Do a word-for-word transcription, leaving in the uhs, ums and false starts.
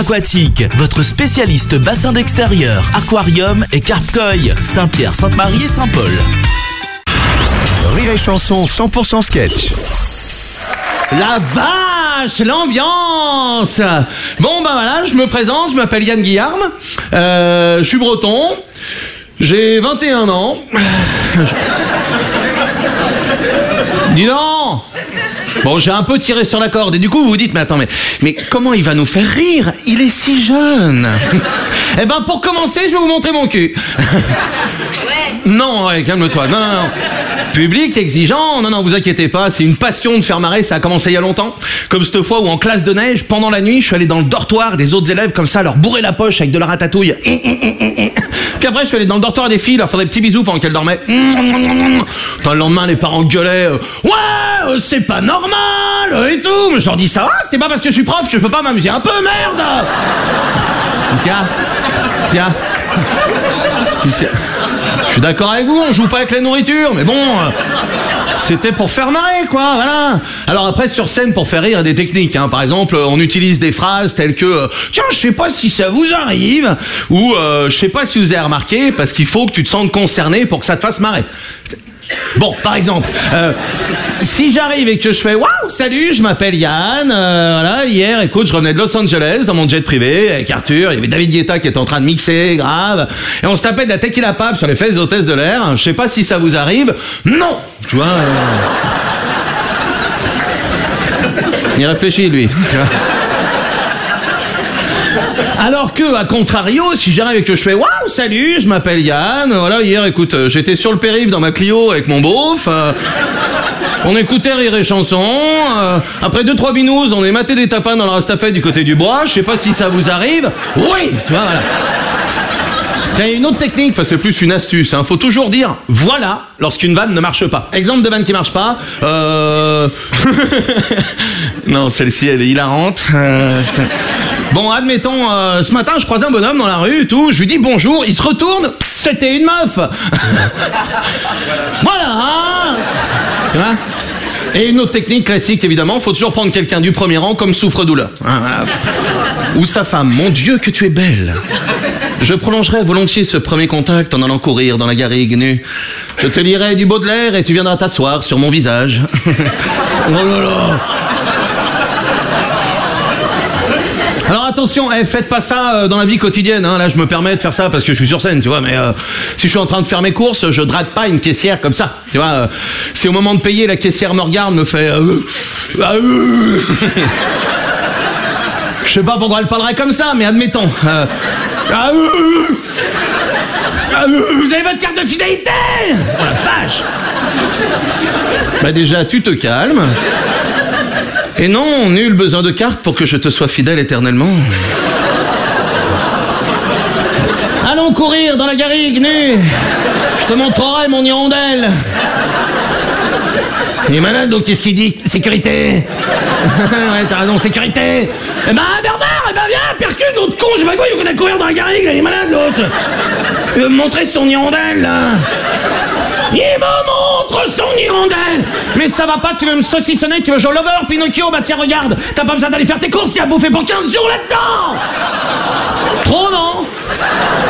Aquatique, votre spécialiste bassin d'extérieur, aquarium et carpe-koi, Saint-Pierre, Sainte-Marie et Saint-Paul. Rire et chanson cent pour cent sketch. La vache, l'ambiance. Bon ben voilà, je me présente, je m'appelle Yann Guillarme, euh, je suis breton, j'ai vingt et un ans. Dis donc. Bon, j'ai un peu tiré sur la corde et du coup vous vous dites mais attends mais mais comment il va nous faire rire? Il est si jeune. Eh ben pour commencer, je vais vous montrer mon cul. Non, ouais, calme-toi. Non, non, non. Public exigeant, non, non, vous inquiétez pas, c'est une passion de faire marrer, ça a commencé il y a longtemps. Comme cette fois où en classe de neige, pendant la nuit, je suis allé dans le dortoir des autres élèves comme ça, leur bourrer la poche avec de la ratatouille. Puis après, je suis allé dans le dortoir des filles, leur faire des petits bisous pendant qu'elles dormaient. Enfin, le lendemain, les parents gueulaient euh, « Ouais, euh, c'est pas normal !» et tout. Mais je leur dis « Ça va, c'est pas parce que je suis prof que je peux pas m'amuser un peu, merde !» Tiens, tiens. Je suis d'accord avec vous, on joue pas avec la nourriture, mais bon, euh, c'était pour faire marrer, quoi, voilà. Alors après, sur scène, pour faire rire, il y a des techniques, hein. Par exemple, on utilise des phrases telles que euh, « Tiens, je sais pas si ça vous arrive » ou euh, « Je sais pas si vous avez remarqué » parce qu'il faut que tu te sentes concerné pour que ça te fasse marrer. Bon, par exemple, euh, si j'arrive et que je fais « Waouh, salut, je m'appelle Yann, euh, voilà, hier, écoute, je revenais de Los Angeles dans mon jet privé avec Arthur, il y avait David Guetta qui était en train de mixer, grave, et on se tapait de la tequila pap sur les fesses des hôtesses de l'air, je sais pas si ça vous arrive, non !» Tu vois euh... Il réfléchit, lui, tu vois. Alors que, à contrario, si j'arrive et que je fais « Waouh, salut, je m'appelle Yann, voilà, hier, écoute, euh, j'étais sur le périph' dans ma Clio avec mon beauf, euh, on écoutait Rire et chanson, euh, après deux, trois binous, on est maté des tapins dans le rastafette du côté du bois, je sais pas si ça vous arrive, oui !» Tu vois, voilà. T'as une autre technique, enfin c'est plus une astuce, hein. Faut toujours dire « voilà » lorsqu'une vanne ne marche pas. Exemple de vanne qui marche pas, euh... non, celle-ci, elle est hilarante. Euh, putain. Bon, admettons, euh, ce matin, je croise un bonhomme dans la rue et tout, je lui dis bonjour, il se retourne, c'était une meuf. Voilà, hein. Tu vois ? Et une autre technique classique, évidemment, faut toujours prendre quelqu'un du premier rang comme souffre-douleur. Hein, voilà. Ou sa femme, mon Dieu que tu es belle. Je prolongerai volontiers ce premier contact en allant courir dans la garrigue nue. Je te lirai du Baudelaire et tu viendras t'asseoir sur mon visage. Oh là là. Alors attention, eh, faites pas ça euh, dans la vie quotidienne, hein. Là je me permets de faire ça parce que je suis sur scène, tu vois, mais euh, si je suis en train de faire mes courses, je drague pas une caissière comme ça, tu vois. Euh, si au moment de payer, la caissière me regarde, me fait... Euh, euh, je sais pas pourquoi elle parlerait comme ça, mais admettons. Euh, euh, euh, vous avez votre carte de fidélité? Oh la vache. Bah déjà, tu te calmes. Et non, nul besoin de carte pour que je te sois fidèle éternellement. Allons courir dans la garrigue nue. Je te montrerai mon hirondelle. Il est malade, donc qu'est-ce qu'il dit? Sécurité. Ouais, t'as raison, sécurité. Eh ben, Bernard, eh ben viens, percute, l'autre con, je sais pas quoi, il faut qu'on aille courir dans la garrigue, là, il est malade, l'autre. Il veut me montrer son hirondelle, là. Il me montre son hirondelle. Mais ça va pas, tu veux me saucissonner, tu veux jouer lover, Pinocchio, bah tiens, regarde, t'as pas besoin d'aller faire tes courses, il y a bouffé pour quinze jours là-dedans. Trop, non?